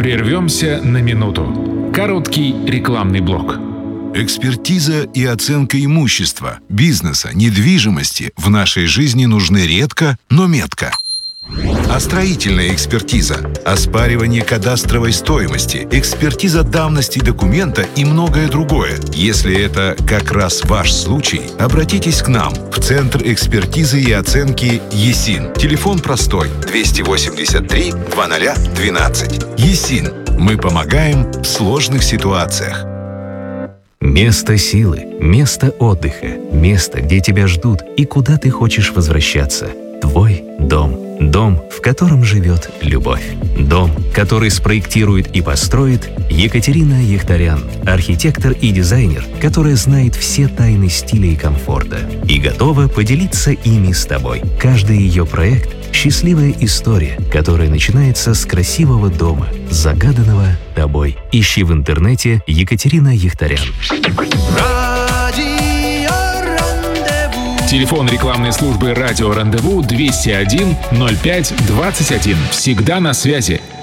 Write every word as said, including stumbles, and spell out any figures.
Прервемся на минуту. Короткий рекламный блок. Экспертиза и оценка имущества, бизнеса, недвижимости в нашей жизни нужны редко, но метко. А строительная экспертиза, оспаривание кадастровой стоимости, экспертиза давности документа и многое другое. Если это как раз ваш случай, обратитесь к нам в Центр экспертизы и оценки ЕСИН. Телефон простой двести восемьдесят три двадцать двенадцать. ЕСИН. Мы помогаем в сложных ситуациях. Место силы, место отдыха, место, где тебя ждут и куда ты хочешь возвращаться. Твой дом. Дом, в котором живет любовь. Дом, который спроектирует и построит Екатерина Яхтарян, архитектор и дизайнер, которая знает все тайны стиля и комфорта и готова поделиться ими с тобой. Каждый ее проект – счастливая история, которая начинается с красивого дома, загаданного тобой. Ищи в интернете Екатерина Яхтарян. Телефон рекламной службы «Радио Рандеву» двести один ноль пять двадцать один. Всегда на связи.